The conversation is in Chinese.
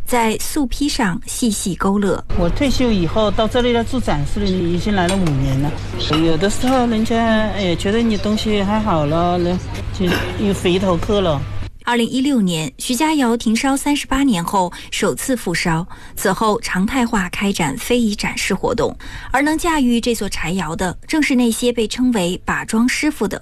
在素坯上细细勾勒。 我退休以后到这里来做展示，已经来了5年了。有的时候人家觉得你东西还好了，就又回头客了。 2016年，徐家窑停烧38年后首次复烧，此后常态化开展非遗展示活动。而能驾驭这座柴窑的，正是那些被称为把庄师傅的